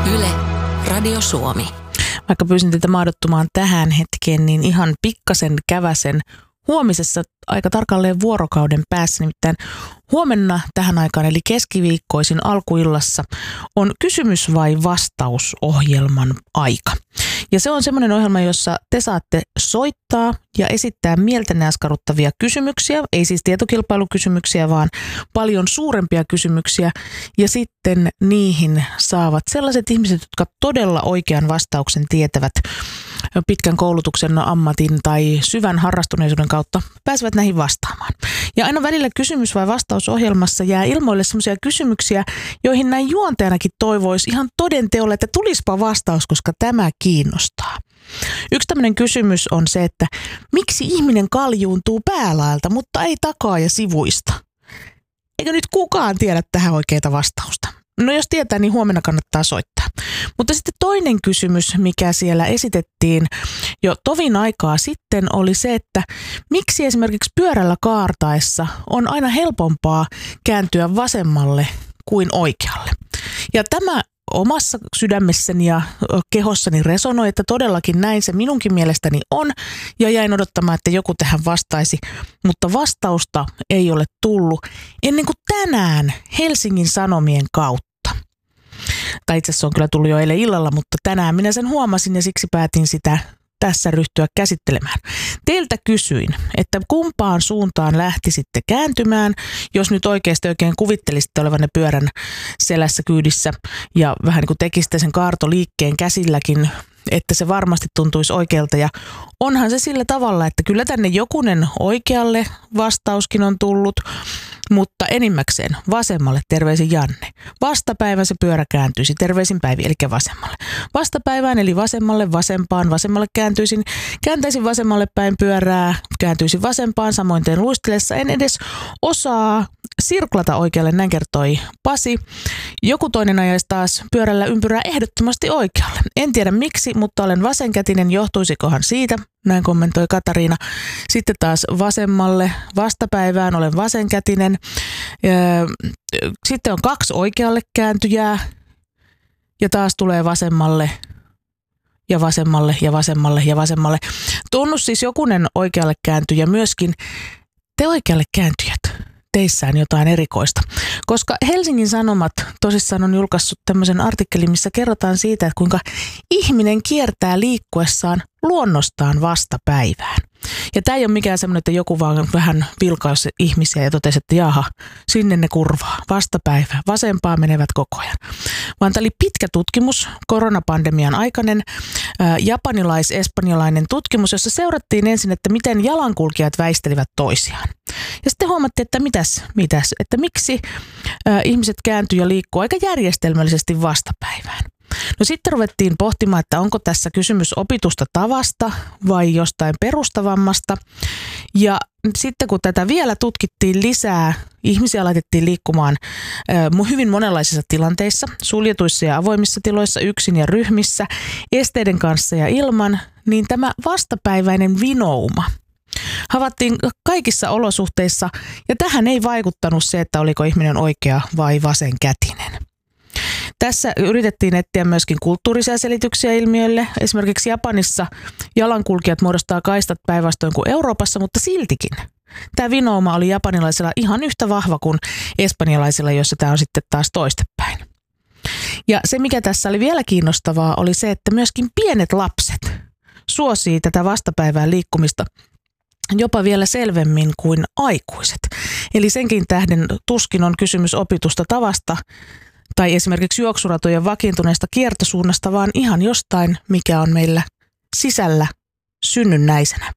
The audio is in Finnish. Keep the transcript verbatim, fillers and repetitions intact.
Yle, Radio Suomi. Vaikka pyysin teitä maadottumaan tähän hetkeen, niin ihan pikkasen käväsen huomisessa aika tarkalleen vuorokauden päässä. Nimittäin huomenna tähän aikaan, eli keskiviikkoisin alkuillassa, on kysymys vai vastaus -ohjelman aika. Ja se on semmoinen ohjelma, jossa te saatte soittaa ja esittää mieltänne askarruttavia kysymyksiä, ei siis tietokilpailukysymyksiä, vaan paljon suurempia kysymyksiä. Ja sitten niihin saavat sellaiset ihmiset, jotka todella oikean vastauksen tietävät pitkän koulutuksen, ammatin tai syvän harrastuneisuuden kautta, pääsevät näihin vastaamaan. Ja aina välillä kysymys vai vastausohjelmassa jää ilmoille sellaisia kysymyksiä, joihin näin juontajanakin toivoisi ihan toden teolla, että tulispa vastaus, koska tämä kiinnostaa. Yksi tämmöinen kysymys on se, että miksi ihminen kaljuuntuu päälaelta, mutta ei takaa ja sivuista? Eikö nyt kukaan tiedä tähän oikeaa vastausta? No jos tietää, niin huomenna kannattaa soittaa. Mutta sitten toinen kysymys, mikä siellä esitettiin jo tovin aikaa sitten, oli se, että miksi esimerkiksi pyörällä kaartaessa on aina helpompaa kääntyä vasemmalle kuin oikealle. Ja tämä omassa sydämessäni ja kehossani resonoi, että todellakin näin se minunkin mielestäni on, ja jäin odottamaan, että joku tähän vastaisi, mutta vastausta ei ole tullut ennen kuin tänään Helsingin Sanomien kautta. Tai itse asiassa se on kyllä tullut jo eilen illalla, mutta tänään minä sen huomasin ja siksi päätin sitä tässä ryhtyä käsittelemään. Teiltä kysyin, että kumpaan suuntaan lähtisitte kääntymään, jos nyt oikeasti oikein kuvittelisitte olevanne pyörän selässä kyydissä ja vähän niin kuin tekisitte sen kaartoliikkeen käsilläkin, että se varmasti tuntuisi oikealta. Ja onhan se sillä tavalla, että kyllä tänne jokunen oikealle vastauskin on tullut, mutta enimmäkseen vasemmalle, terveisin Janne. Vastapäivän se pyörä kääntyisi, terveisin Päivi, eli vasemmalle. Vastapäivään eli vasemmalle, vasempaan, vasemmalle kääntyisin, kääntäisin vasemmalle päin pyörää, kääntyisin vasempaan, samoin teen luistelessa. En edes osaa sirklata oikealle, näin kertoi Pasi. Joku toinen ajaisi taas pyörällä ympyrää ehdottomasti oikealle. En tiedä miksi, mutta olen vasenkätinen, johtuisikohan siitä? Näin kommentoi Katariina. Sitten taas vasemmalle, vastapäivään olen vasenkätinen. Sitten on kaksi oikealle kääntyjää ja taas tulee vasemmalle ja vasemmalle ja vasemmalle ja vasemmalle. Tunnus siis jokunen oikealle kääntyjä myöskin. Te oikealle kääntyjät, teissään jotain erikoista. Koska Helsingin Sanomat tosissaan on julkaissut tämmöisen artikkelin, missä kerrotaan siitä, että kuinka ihminen kiertää liikkuessaan luonnostaan vastapäivään. Ja tämä ei ole mikään semmoinen, että joku vaan vähän vilkaisi ihmisiä ja totesi, että jaha, sinne ne kurvaa, vastapäivä, vasempaa menevät koko ajan. Vaan tämä oli pitkä tutkimus, koronapandemian aikainen, ää, japanilais-espanjalainen tutkimus, jossa seurattiin ensin, että miten jalankulkijat väistelivät toisiaan. Ja sitten huomattiin, että mitäs, mitäs että miksi ää, ihmiset kääntyy ja liikkuu aika järjestelmällisesti vastapäivään. No sitten ruvettiin pohtimaan, että onko tässä kysymys opitusta tavasta vai jostain perustavammasta. Ja sitten kun tätä vielä tutkittiin lisää, ihmisiä laitettiin liikkumaan äh, hyvin monenlaisissa tilanteissa, suljetuissa ja avoimissa tiloissa, yksin ja ryhmissä, esteiden kanssa ja ilman, niin tämä vastapäiväinen vinouma havaittiin kaikissa olosuhteissa, ja tähän ei vaikuttanut se, että oliko ihminen oikea vai vasenkätinen. Tässä yritettiin etsiä myöskin kulttuurisia selityksiä ilmiöille. Esimerkiksi Japanissa jalankulkijat muodostaa kaistat päinvastoin kuin Euroopassa, mutta siltikin tämä vinouma oli japanilaisilla ihan yhtä vahva kuin espanjalaisilla, joissa tämä on sitten taas toistepäin. Ja se, mikä tässä oli vielä kiinnostavaa, oli se, että myöskin pienet lapset suosii tätä vastapäivään liikkumista jopa vielä selvemmin kuin aikuiset. Eli senkin tähden tuskin on kysymys opitusta tavasta tai esimerkiksi juoksuratojen vakiintuneesta kiertosuunnasta, vaan ihan jostain, mikä on meillä sisällä synnynnäisenä.